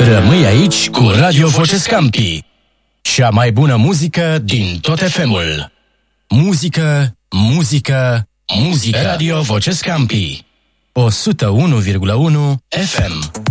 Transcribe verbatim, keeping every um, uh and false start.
Rămâi aici cu Radio Voce Scampi. Cea mai bună muzică din tot F M-ul. Muzică, muzică, muzică. Radio Voce Scampi. o sută unu virgulă unu F M.